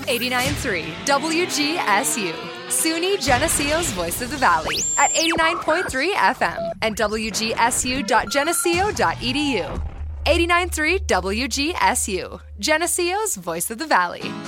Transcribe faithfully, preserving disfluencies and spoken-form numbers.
eighty-nine point three W G S U, SUNY Geneseo's Voice of the Valley at eighty-nine point three F M and W G S U dot geneseo dot e d u. eighty-nine point three W G S U, Geneseo's Voice of the Valley.